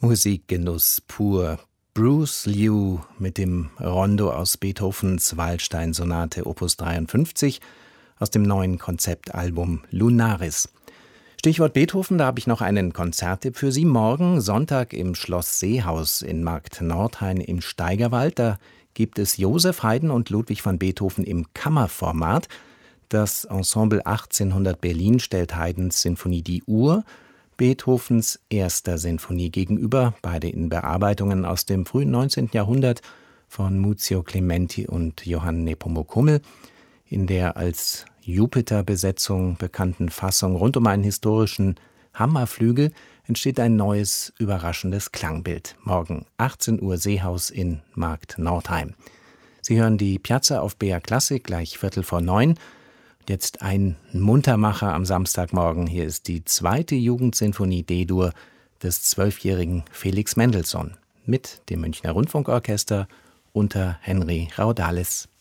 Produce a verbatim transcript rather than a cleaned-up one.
Musikgenuss pur. Bruce Liu mit dem Rondo aus Beethovens Waldstein-Sonate Opus dreiundfünfzig aus dem neuen Konzeptalbum Lunaris. Stichwort Beethoven, da habe ich noch einen Konzerttipp für Sie. Morgen Sonntag im Schloss Seehaus in Markt Nordhain im Steigerwald. Da gibt es Joseph Haydn und Ludwig van Beethoven im Kammerformat. Das Ensemble achtzehnhundert Berlin stellt Haydns Sinfonie Die Uhr Beethovens erster Sinfonie gegenüber, beide in Bearbeitungen aus dem frühen neunzehnten Jahrhundert von Muzio Clementi und Johann Nepomuk Hummel. In der als Jupiter-Besetzung bekannten Fassung rund um einen historischen Hammerflügel entsteht ein neues, überraschendes Klangbild. Morgen achtzehn Uhr Seehaus in Markt Nordheim. Sie hören die Piazza auf B R Klassik, gleich Viertel vor neun. Jetzt ein Muntermacher am Samstagmorgen. Hier ist die zweite Jugendsinfonie D-Dur des zwölfjährigen Felix Mendelssohn mit dem Münchner Rundfunkorchester unter Henry Raudalis.